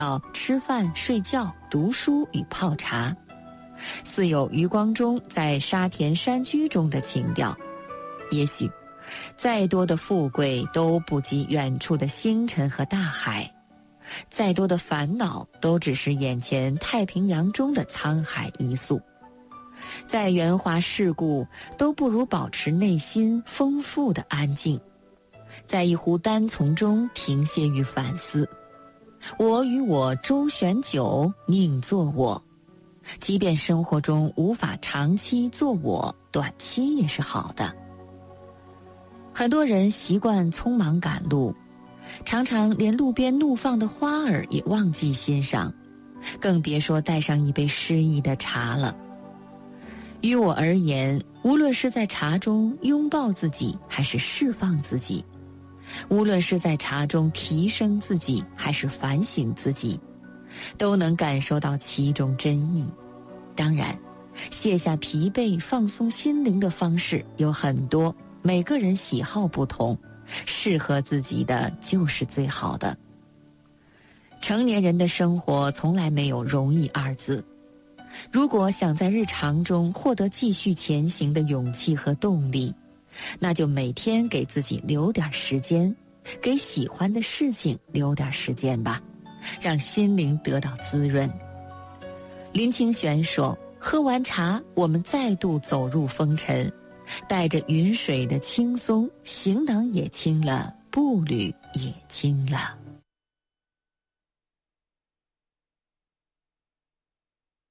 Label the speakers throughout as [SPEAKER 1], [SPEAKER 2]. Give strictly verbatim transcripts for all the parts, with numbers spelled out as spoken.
[SPEAKER 1] 到吃饭、睡觉、读书与泡茶，似有余光中在沙田山居中的情调。也许再多的富贵都不及远处的星辰和大海，再多的烦恼都只是眼前太平洋中的沧海一粟，再圆滑世故都不如保持内心丰富的安静，在一壶单丛中停歇与反思。我与我周旋久，宁做我。即便生活中无法长期做我，短期也是好的。很多人习惯匆忙赶路，常常连路边怒放的花儿也忘记欣赏，更别说带上一杯诗意的茶了。于我而言，无论是在茶中拥抱自己，还是释放自己，无论是在茶中提升自己，还是反省自己，都能感受到其中真意。当然，卸下疲惫、放松心灵的方式有很多，每个人喜好不同，适合自己的就是最好的。成年人的生活从来没有容易二字，如果想在日常中获得继续前行的勇气和动力，那就每天给自己留点时间，给喜欢的事情留点时间吧，让心灵得到滋润。林清玄说，喝完茶，我们再度走入风尘，带着云水的轻松，行囊也轻了，步履也轻了。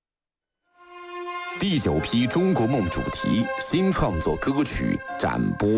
[SPEAKER 2] 第九批中国梦主题新创作歌曲展播。